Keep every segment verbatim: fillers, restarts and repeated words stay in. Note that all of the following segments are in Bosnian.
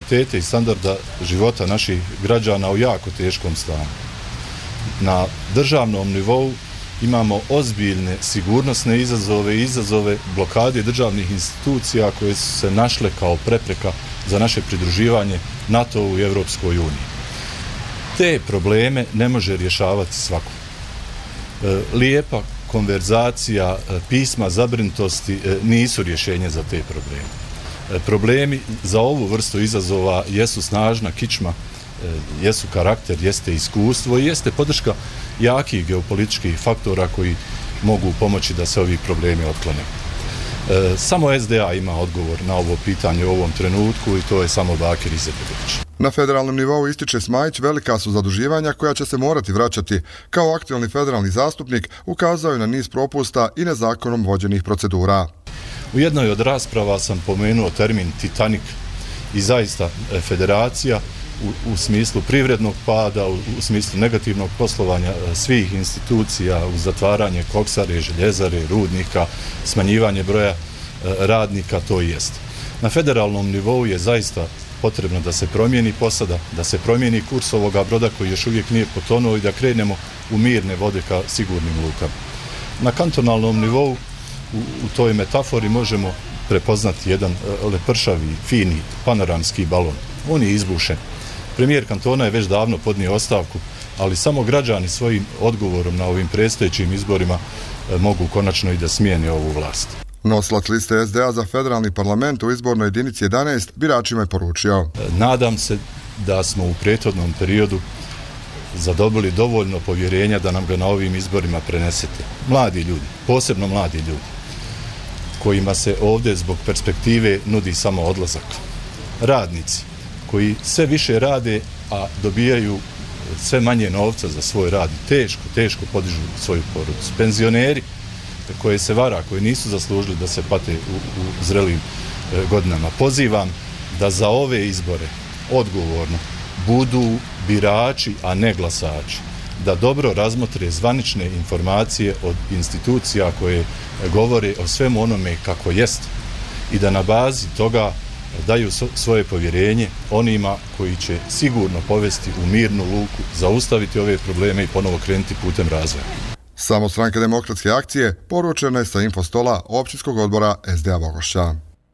kvalitete i standarda života naših građana u jako teškom stanju. Na državnom nivou imamo ozbiljne sigurnosne izazove i izazove blokade državnih institucija koje su se našle kao prepreka za naše pridruživanje NATO-u i Europskoj uniji. Te probleme ne može rješavati svako. Lijepa konverzacija, pisma zabrinutosti nisu rješenje za te probleme. Problemi za ovu vrstu izazova jesu snažna kičma, jesu karakter, jeste iskustvo i jeste podrška jakih geopolitičkih faktora koji mogu pomoći da se ovi problemi otklone. Samo S D A ima odgovor na ovo pitanje u ovom trenutku i to je samo Bakir Izetbegović. Na federalnom nivou, ističe Smajić, velika su zaduživanja koja će se morati vraćati. Kao aktualni federalni zastupnik ukazao je na niz propusta i nezakonom vođenih procedura. U jednoj od rasprava sam pomenuo termin Titanik i zaista federacija u, u smislu privrednog pada, u, u smislu negativnog poslovanja svih institucija, u zatvaranje koksare, željezare, rudnika, smanjivanje broja radnika, to i jest. Na federalnom nivou je zaista potrebno da se promijeni posada, da se promijeni kurs ovoga broda koji još uvijek nije potonuo i da krenemo u mirne vode ka sigurnim lukama. Na kantonalnom nivou u, u toj metafori možemo prepoznati jedan lepršavi, fini, panoramski balon. On je izbušen. Premijer kantona je već davno podnio ostavku, ali samo građani svojim odgovorom na ovim predstojećim izborima mogu konačno i da smijene ovu vlast. Nosilac liste S D A za federalni parlament u izbornoj jedinici jedanaest biračima je poručio: nadam se da smo u prethodnom periodu zadobili dovoljno povjerenja da nam ga na ovim izborima prenesete. Mladi ljudi, posebno mladi ljudi, kojima se ovdje zbog perspektive nudi samo odlazak. Radnici koji sve više rade, a dobijaju sve manje novca za svoj rad, teško, teško podižu svoju porodicu. Penzioneri koje se vara, koji nisu zaslužili da se pate u, u zrelim e, godinama. Pozivam da za ove izbore odgovorno budu birači, a ne glasači. Da dobro razmotre zvanične informacije od institucija koje govore o svemu onome kako jest i da na bazi toga daju svoje povjerenje onima koji će sigurno povesti u mirnu luku, zaustaviti ove probleme i ponovo krenuti putem razvoja. Samo Stranka demokratske akcije poručena je sa infostola općinskog odbora S D A Vogošća.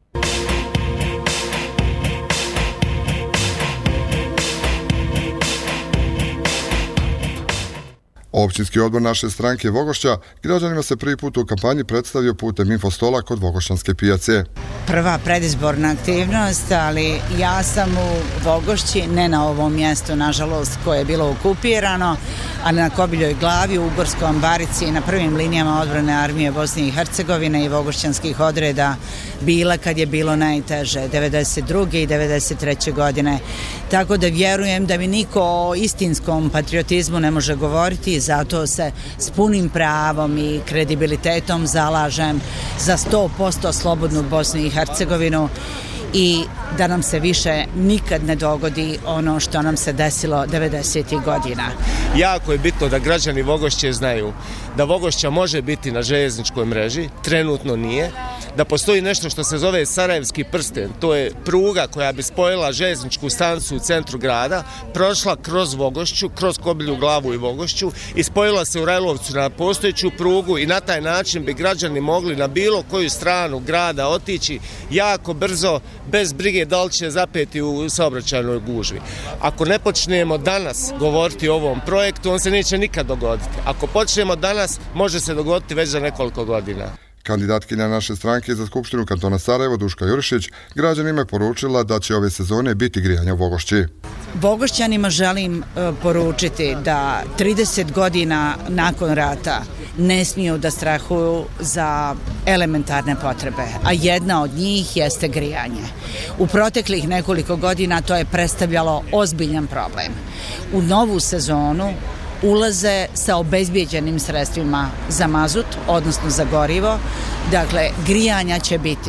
Općinski odbor naše stranke Vogošća građanima se prvi put u kampanji predstavio putem infostola kod Vogošćanske pijace. Prva predizborna aktivnost, ali ja sam u Vogošći, ne na ovom mjestu, nažalost, koje je bilo okupirano, ali na Kobiljoj glavi, u Ugorskom Barici, na prvim linijama odbrane armije Bosne i Hercegovine i vogošćanskih odreda bila kad je bilo najteže, devedeset druge i devedeset treće godine. Tako da vjerujem da mi niko o istinskom patriotizmu ne može govoriti, zato se s punim pravom i kredibilitetom zalažem za sto posto slobodnu Bosnu i Hercegovinu i da nam se više nikad ne dogodi ono što nam se desilo devedesetih godina. Jako je bitno da građani Vogošće znaju da Vogošća može biti na željezničkoj mreži, trenutno nije, da postoji nešto što se zove Sarajevski prsten, to je pruga koja bi spojila željezničku stanicu u centru grada, prošla kroz Vogošću, kroz Kobilju glavu i Vogošću i spojila se u Rajlovcu na postojeću prugu i na taj način bi građani mogli na bilo koju stranu grada otići jako brzo, bez brige da li će zapeti u saobraćajnoj gužvi. Ako ne počnemo danas govoriti o ovom projektu, on se neće nikad dogoditi. Ako počnemo danas, može se dogoditi već za nekoliko godina. Kandidatkinja naše stranke za Skupštinu kantona Sarajevo, Duška Jurišić, građanima je poručila da će ove sezone biti grijanja u Vogošći. Vogošćanima želim uh, poručiti da trideset godina nakon rata ne smiju da strahuju za elementarne potrebe, a jedna od njih jeste grijanje. U proteklih nekoliko godina to je predstavljalo ozbiljan problem. U novu sezonu ulaze sa obezbijeđenim sredstvima za mazut, odnosno za gorivo, dakle grijanja će biti.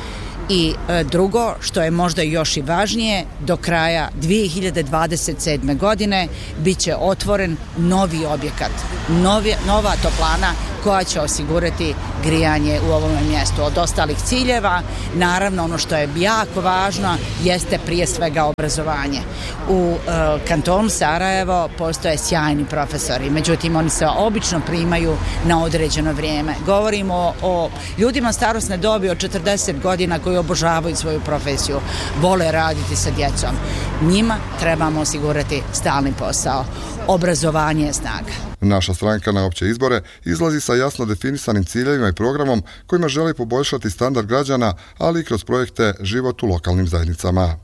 I e, drugo, što je možda još i važnije, do kraja dvije hiljade dvadeset sedme godine bit će otvoren novi objekat, novi, nova toplana koja će osigurati grijanje u ovom mjestu. Od ostalih ciljeva, naravno ono što je jako važno jeste prije svega obrazovanje. U e, kantonu Sarajevo postoje sjajni profesori, međutim oni se obično primaju na određeno vrijeme. Govorimo o ljudima starosne dobi od četrdeset godina koji obožavaju svoju profesiju, vole raditi sa djecom. Njima trebamo osigurati stalni posao. Obrazovanje je snaga. Naša stranka na opće izbore izlazi sa jasno definisanim ciljevima i programom kojima želi poboljšati standard građana, ali i kroz projekte život u lokalnim zajednicama.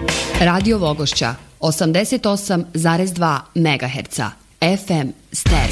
Radio Vogošća osamdeset osam zarez dva megaherca F M stereo.